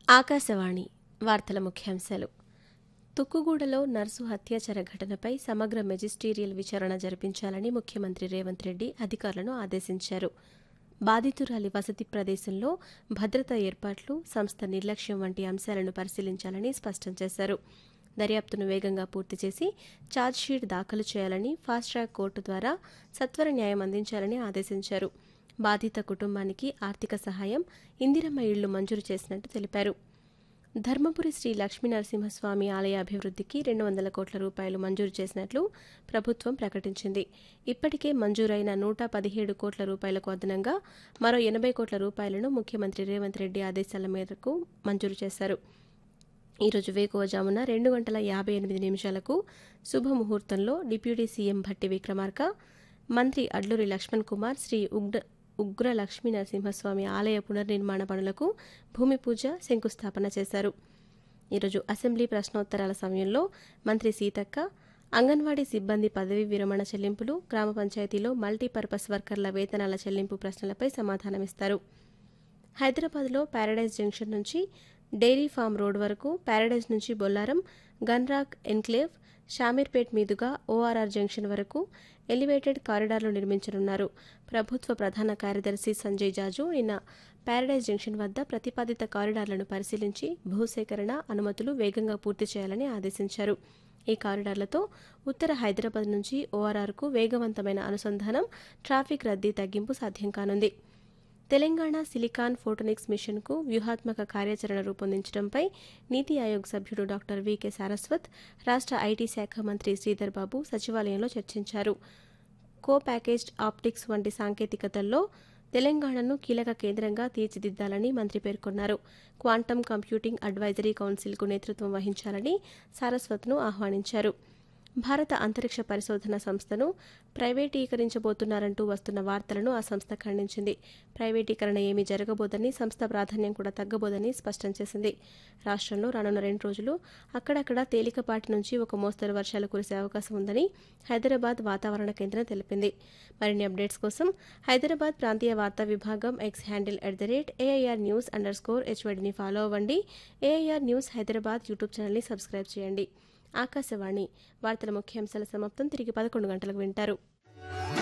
ఆకాశవాణి వార్తల ముఖ్యాంశాలు. తుక్కుగూడలో నర్సు హత్యాచార ఘటనపై సమగ్ర మెజిస్టీరియల్ విచారణ జరిపించాలని ముఖ్యమంత్రి రేవంత్ రెడ్డి అధికారులను ఆదేశించారు. బాధితురాలి వసతి ప్రదేశంలో భద్రతా ఏర్పాట్లు, సంస్థ నిర్లక్ష్యం వంటి అంశాలను పరిశీలించాలని స్పష్టం చేశారు. దర్యాప్తును వేగంగా పూర్తి చేసి ఛార్జ్షీట్ దాఖలు చేయాలని ఫాస్ట్ ట్రాక్ కోర్టు ద్వారా సత్వర న్యాయం అందించాలని ఆదేశించారు. బాధిత కుటుంబానికి ఆర్థిక సహాయం, ఇందిరమ్మ ఇళ్లు మంజూరు చేసినట్టు తెలిపారు. ధర్మపురి శ్రీ లక్ష్మీనరసింహస్వామి ఆలయ అభివృద్ధికి 200 కోట్ల రూపాయలు మంజూరు చేసినట్లు ప్రభుత్వం ప్రకటించింది. ఇప్పటికే మంజూరైన 117 కోట్ల రూపాయలకు అదనంగా మరో 80 కోట్ల రూపాయలను ముఖ్యమంత్రి రేవంత్ రెడ్డి ఆదేశాల మేరకు మంజూరు చేశారు. ఈరోజు వేకువజామున 2:58 శుభముహూర్తంలో డిప్యూటీ సీఎం భట్టి విక్రమార్క, మంత్రి అడ్లూరి లక్ష్మణ్ కుమార్ శ్రీ ఉగ్ర లక్ష్మీనరసింహస్వామి ఆలయ పునర్నిర్మాణ పనులకు భూమి పూజ, శంకుస్థాపన చేశారు. ఈరోజు అసెంబ్లీ ప్రశ్నోత్తరాల సమయంలో మంత్రి సీతక్క అంగన్వాడీ సిబ్బంది పదవీ విరమణ చెల్లింపులు, గ్రామ పంచాయతీలో మల్టీపర్పస్ వర్కర్ల వేతనాల చెల్లింపు ప్రశ్నలపై సమాధానమిస్తారు. హైదరాబాద్లో ప్యారడైజ్ జంక్షన్ నుంచి డైరీ ఫామ్ రోడ్ వరకు, ప్యారడైజ్ నుంచి బొల్లారం, గన్రాక్ ఎన్క్లేవ్, షామీర్పేట్ మీదుగా ఓఆర్ఆర్ జంక్షన్ వరకు ఎలివేటెడ్ కారిడార్లు నిర్మించనున్నారు. ప్రభుత్వ ప్రధాన కార్యదర్శి సంజయ్ జాజు నిన్న ప్యారడైజ్ జంక్షన్ వద్ద ప్రతిపాదిత కారిడార్లను పరిశీలించి భూసేకరణ, అనుమతులు వేగంగా పూర్తి చేయాలని ఆదేశించారు. ఈ కారిడార్లతో ఉత్తర హైదరాబాద్ నుంచి ఓఆర్ఆర్కు వేగవంతమైన అనుసంధానం, ట్రాఫిక్ రద్దీ తగ్గింపు సాధ్యం కానుంది. తెలంగాణ సిలికాన్ ఫోటోనిక్స్ మిషన్కు వ్యూహాత్మక కార్యాచరణ రూపొందించడంపై నీతి ఆయోగ్ సభ్యుడు డాక్టర్ వికే సారస్వత్, రాష్ట్ర ఐటీ శాఖ మంత్రి శ్రీధర్ బాబు సచివాలయంలో చర్చించారు. కో ప్యాకేజ్డ్ ఆప్టిక్స్ వంటి సాంకేతికతల్లో తెలంగాణను కీలక కేంద్రంగా తీర్చిదిద్దాలని మంత్రి పేర్కొన్నారు. క్వాంటమ్ కంప్యూటింగ్ అడ్వైజరీ కౌన్సిల్కు నేతృత్వం వహించాలని సారస్వత్ను ఆహ్వానించారు. భారత అంతరిక్ష పరిశోధన సంస్థను ప్రైవేటీకరించబోతున్నారంటూ వస్తున్న వార్తలను ఆ సంస్థ ఖండించింది. ప్రైవేటీకరణ ఏమీ జరగబోదని, సంస్థ ప్రాధాన్యం కూడా తగ్గబోదని స్పష్టం చేసింది. రాష్ట్రంలో రానున్న 2 రోజులు అక్కడక్కడ తేలికపాటి నుంచి ఒక మోస్తరు వర్షాలు కురిసే అవకాశం ఉందని హైదరాబాద్ వాతావరణ కేంద్రం తెలిపింది. మరిన్ని అప్డేట్స్ కోసం హైదరాబాద్ ప్రాంతీయ వార్తా విభాగం ఎక్స్ హ్యాండిల్ @AIRnews_HYDని ఫాలో అవ్వండి. ఏఐఆర్ న్యూస్ హైదరాబాద్ యూట్యూబ్ ఛానల్ని సబ్స్క్రైబ్ చేయండి. ఆకాశవాణి వార్తల ముఖ్యాంశాల సమాప్తం. తిరిగి 11 గంటలకు వింటారు.